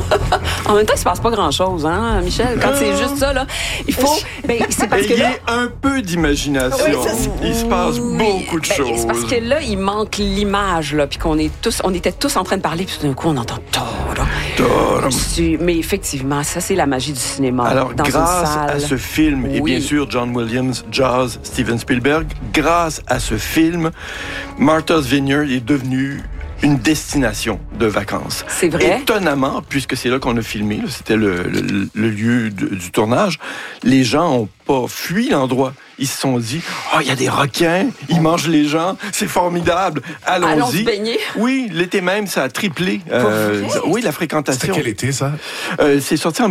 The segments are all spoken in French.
En même temps, il se passe pas grand-chose, hein, Michel? Quand c'est juste ça, là, il faut... c'est parce que là... un peu d'imagination. Il se passe beaucoup de choses. C'est parce que là, il manque l'image, là, puis on était tous en train de parler, puis tout d'un coup, on entend mais effectivement, ça, c'est la magie du cinéma. Alors, dans grâce une salle. à ce film, et bien sûr, John Williams, Jaws, Steven Spielberg, grâce à ce film, Martha's Vineyard est devenu une destination de vacances. C'est vrai? Étonnamment, puisque c'est là qu'on a filmé, c'était le lieu du tournage, les gens n'ont pas fui l'endroit. Ils se sont dit, il y a des requins, ils mangent les gens, c'est formidable, allons-y. Allons se baigner. Oui, l'été même, ça a triplé. Oui, la fréquentation. C'était quel été, ça? C'est sorti en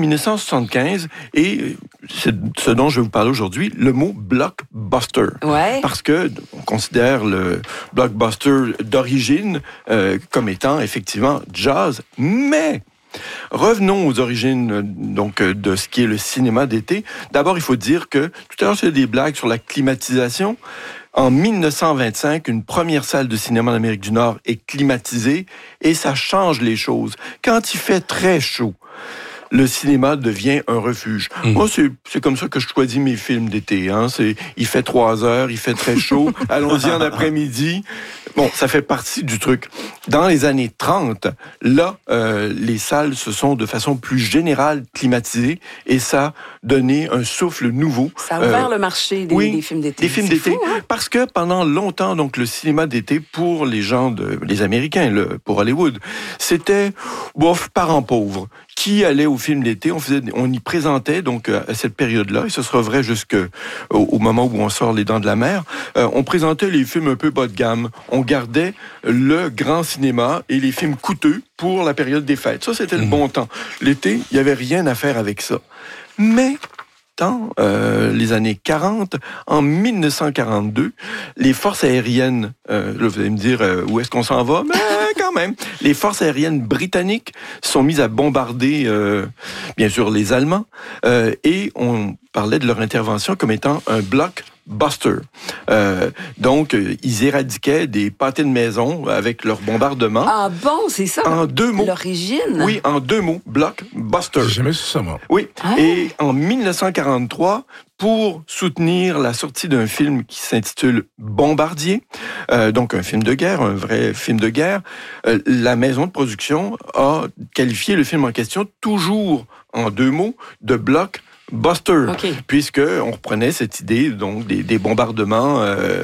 1975 et c'est ce dont je vais vous parler aujourd'hui, le mot blockbuster. Ouais. Parce que on considère le blockbuster d'origine comme étant effectivement Jaws, mais revenons aux origines donc de ce qui est le cinéma d'été. D'abord, il faut dire que tout à l'heure, j'ai des blagues sur la climatisation. En 1925, une première salle de cinéma en Amérique du Nord est climatisée et ça change les choses. Quand il fait très chaud, le cinéma devient un refuge. Moi, c'est comme ça que je choisis mes films d'été. Hein. Il fait 3 heures, il fait très chaud, allons-y en après-midi. Bon, ça fait partie du truc. Dans les années 30, là, les salles se sont de façon plus générale climatisées et ça a donné un souffle nouveau. Ça a ouvert le marché des films d'été. Des films d'été. Fou, hein? Parce que pendant longtemps, donc, le cinéma d'été pour les gens, les Américains, pour Hollywood, c'était, parents pauvres. Qui allait au film d'été, on y présentait donc à cette période-là, et ce sera vrai jusqu'au moment où on sort Les Dents de la Mer, on présentait les films un peu bas de gamme. On gardait le grand cinéma et les films coûteux pour la période des fêtes. Ça, c'était le bon temps. L'été, il n'y avait rien à faire avec ça. Mais dans les années 40, en 1942, les forces aériennes, là vous allez me dire où est-ce qu'on s'en va, mais quand même, les forces aériennes britanniques sont mises à bombarder, bien sûr, les Allemands, et on parlait de leur intervention comme étant un blockbuster. Donc, ils éradiquaient des pâtés de maison avec leur bombardement. Ah bon, c'est ça? En 2 mots. L'origine? Oui, en 2 mots, blockbuster. J'ai jamais su ça, moi. Oui, et en 1943, pour soutenir la sortie d'un film qui s'intitule Bombardier, donc un film de guerre, un vrai film de guerre, la maison de production a qualifié le film en question, toujours en 2 mots, de blockbuster, puisque on reprenait cette idée donc des bombardements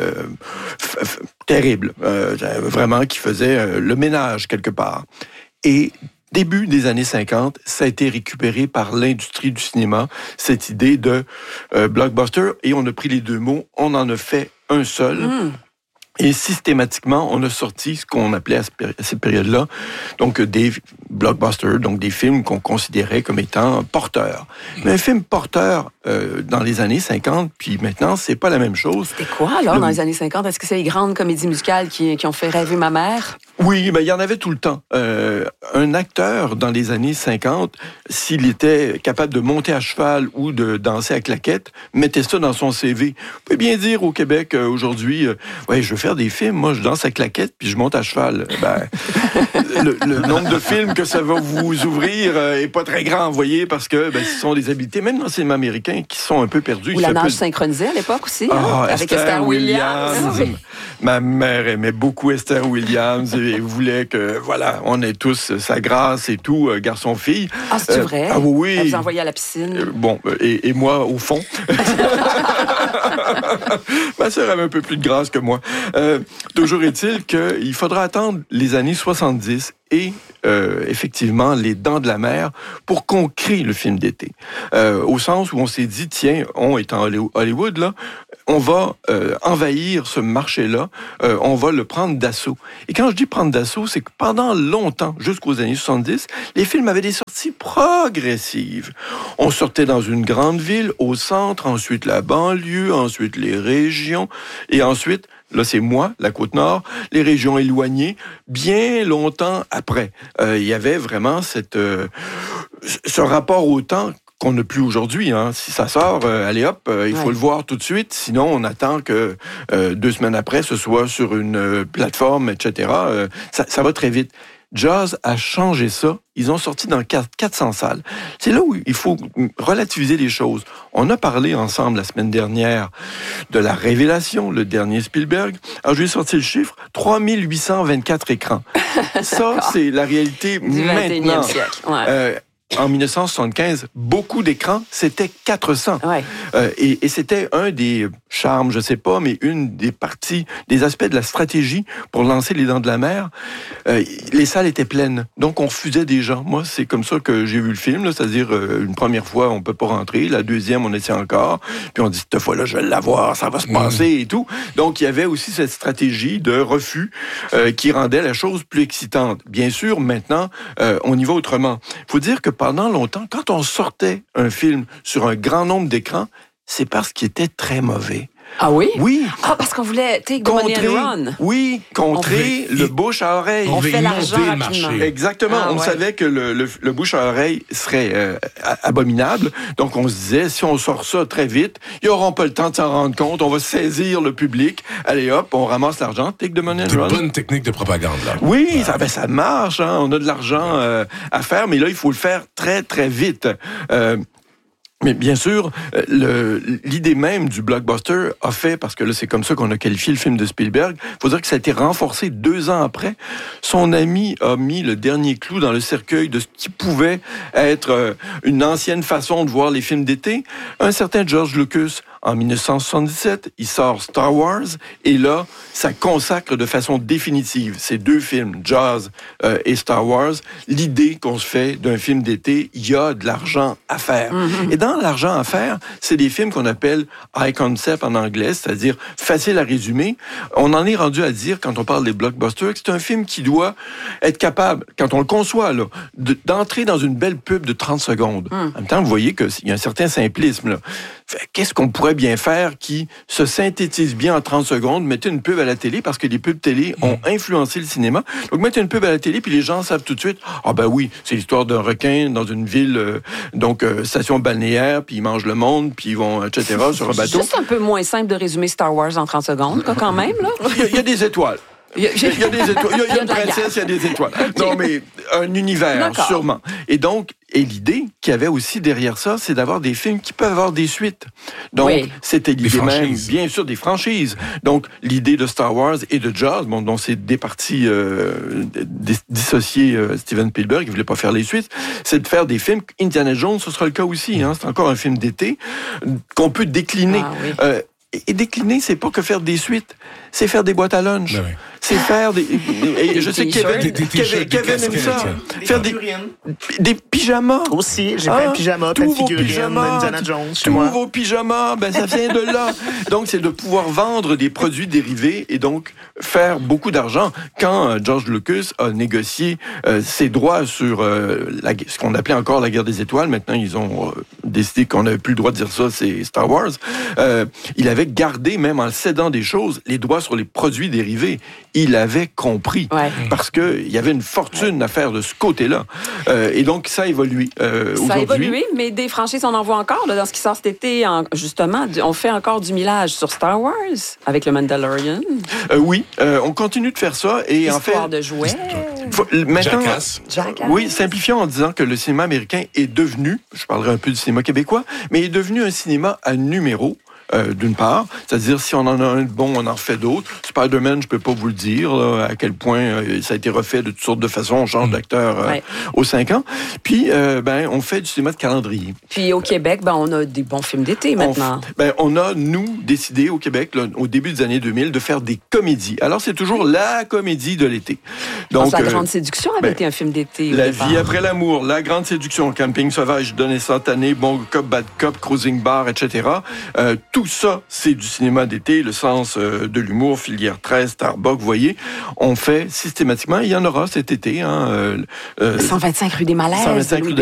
terribles, vraiment qui faisaient le ménage quelque part. Et début des années 50, ça a été récupéré par l'industrie du cinéma, cette idée de blockbuster, et on a pris les 2 mots, on en a fait un seul. Et systématiquement, on a sorti ce qu'on appelait à cette période-là, donc des blockbusters, donc des films qu'on considérait comme étant porteurs. Mais un film porteur dans les années 50, puis maintenant, c'est pas la même chose. C'était quoi, alors, dans les années 50? Est-ce que c'est les grandes comédies musicales qui ont fait rêver ma mère? Oui, il y en avait tout le temps. Un acteur, dans les années 50, s'il était capable de monter à cheval ou de danser à claquette, mettait ça dans son CV. On peut bien dire au Québec, aujourd'hui, je veux faire des films, moi, je danse à claquette puis je monte à cheval. Le nombre de films que ça va vous ouvrir est pas très grand, vous voyez, parce que ce sont des habiletés, même dans le cinéma américain, qui sont un peu perdus. Ou la nage synchronisée à l'époque aussi, avec Esther Williams. Ma mère aimait beaucoup Esther Williams et voulait que, on ait tous sa grâce et tout, garçon-fille. Ah, c'est vrai? Ah oui. Elle vous envoyait à la piscine. Et moi, au fond. Ma sœur avait un peu plus de grâce que moi. Toujours est-il qu'il faudra attendre les années 70 et effectivement les Dents de la Mer pour qu'on crée le film d'été. Au sens où on s'est dit, tiens, on est en Hollywood, là, on va envahir ce marché-là, on va le prendre d'assaut. Et quand je dis prendre d'assaut, c'est que pendant longtemps, jusqu'aux années 70, les films avaient des sorties progressives. On sortait dans une grande ville, au centre, ensuite la banlieue, ensuite les régions, et ensuite, là c'est moi, la Côte-Nord, les régions éloignées, bien longtemps après. Il y avait vraiment ce rapport au temps qu'on n'a plus aujourd'hui. Hein. Si ça sort, allez hop, il faut le voir tout de suite. Sinon, on attend que 2 semaines après, ce soit sur une plateforme, etc. Ça va très vite. Jaws a changé ça. Ils ont sorti dans 400 salles. C'est là où il faut relativiser les choses. On a parlé ensemble la semaine dernière de la révélation, le dernier Spielberg. Alors, je vais sortir le chiffre, 3824 écrans. Ça, c'est la réalité du maintenant. 21e siècle. Ouais. En 1975, beaucoup d'écrans, c'était 400. Ouais. Et c'était un des charmes, je sais pas, mais une des parties, des aspects de la stratégie pour lancer Les Dents de la Mer. Les salles étaient pleines, donc on refusait des gens. Moi, c'est comme ça que j'ai vu le film, là, c'est-à-dire une première fois, on peut pas rentrer, la deuxième, on essaie encore, puis on dit, cette fois-là, je vais l'avoir, ça va se passer et tout. Donc, il y avait aussi cette stratégie de refus qui rendait la chose plus excitante. Bien sûr, maintenant, on y va autrement. Il faut dire que pendant longtemps, quand on sortait un film sur un grand nombre d'écrans, c'est parce qu'il était très mauvais. Ah oui? Oui. Ah, parce qu'on voulait take the money and run. Oui, contrer le bouche à oreille. On fait l'argent rapidement. Exactement. On savait que le bouche à oreille serait abominable. Donc, on se disait, si on sort ça très vite, ils n'auront pas le temps de s'en rendre compte. On va saisir le public. Allez hop, on ramasse l'argent. Take the money and run. C'est une bonne technique de propagande, là. Oui, ça marche. Hein. On a de l'argent à faire, mais là, il faut le faire très, très vite. Mais bien sûr, l'idée même du blockbuster a fait, parce que là, c'est comme ça qu'on a qualifié le film de Spielberg, il faut dire que ça a été renforcé 2 ans après. Son ami a mis le dernier clou dans le cercueil de ce qui pouvait être une ancienne façon de voir les films d'été. Un certain George Lucas, en 1977, il sort Star Wars, et là, ça consacre de façon définitive ces 2 films, Jaws et Star Wars, l'idée qu'on se fait d'un film d'été, il y a de l'argent à faire. Mm-hmm. Et dans l'argent à faire, c'est des films qu'on appelle high concept en anglais, c'est-à-dire facile à résumer. On en est rendu à dire, quand on parle des blockbusters, que c'est un film qui doit être capable, quand on le conçoit, là, d'entrer dans une belle pub de 30 secondes. En même temps, vous voyez qu'il y a un certain simplisme, là. Qu'est-ce qu'on pourrait bien faire qui se synthétise bien en 30 secondes? Mettez une pub à la télé, parce que les pubs télé ont influencé le cinéma. Donc, mettez une pub à la télé, puis les gens savent tout de suite, ah ben oui, c'est l'histoire d'un requin dans une ville, station balnéaire, puis ils mangent le monde, puis ils vont, etc., sur un bateau. C'est un peu moins simple de résumer Star Wars en 30 secondes, quand même, là. Il y a des étoiles. Il y a des étoiles. Il y a une princesse, il y a des étoiles. Okay. Non, mais un univers, sûrement. Et donc, l'idée qu'il y avait aussi derrière ça, c'est d'avoir des films qui peuvent avoir des suites. Donc, c'était l'idée même, bien sûr, des franchises. Donc, l'idée de Star Wars et de Jaws, dont c'est des parties dissociées Steven Spielberg, il voulait pas faire les suites, c'est de faire des films. Indiana Jones, ce sera le cas aussi. Hein, c'est encore un film d'été qu'on peut décliner. Ah, oui. Et décliner, c'est pas que faire des suites, c'est faire des boîtes à lunch. Ben oui. C'est faire des... Et je sais que Kevin aime ça. Faire des pyjamas. Aussi, j'ai plein de pyjamas, plein de figurines d'Indiana Jones chez moi. Tous vos pyjamas, ben ça vient de là. Donc, c'est de pouvoir vendre des produits dérivés et donc faire beaucoup d'argent. Quand George Lucas a négocié ses droits sur ce qu'on appelait encore la guerre des étoiles, maintenant ils ont décidé qu'on n'avait plus le droit de dire ça, c'est Star Wars, il avait gardé, même en cédant des choses, les droits sur les produits dérivés. Il avait compris, parce qu'il y avait une fortune à faire de ce côté-là. Et donc, ça a évolué aujourd'hui. Ça a évolué, mais des franchises, on en voit encore. Là, dans ce qui sort cet été, justement, on fait encore du millage sur Star Wars, avec le Mandalorian. Oui, on continue de faire ça. Et Histoire en fait, de jouets. Maintenant, Jackass. Oui, simplifions en disant que le cinéma américain est devenu, je parlerai un peu du cinéma québécois, mais est devenu un cinéma à numéro. D'une part, c'est-à-dire si on en a un de bon, on en refait d'autres. Spider-Man, je peux pas vous le dire là, à quel point ça a été refait de toutes sortes de façons. On change d'acteur aux 5 ans. Puis, on fait du cinéma de calendrier. Puis au Québec, on a des bons films d'été maintenant. On a, nous, décidé au Québec, là, au début des années 2000, de faire des comédies. Alors, c'est toujours la comédie de l'été. Donc, La Grande Séduction avait été un film d'été. La vie après l'amour, La Grande Séduction, Camping sauvage, Donné instantané, Bon cop, bad cop, Cruising bar, etc. Tout ça, c'est du cinéma d'été, le sens de l'humour, Filière 13, Starbucks, vous voyez, on fait systématiquement, il y en aura cet été. 125 rue des Malaises, 125 rue des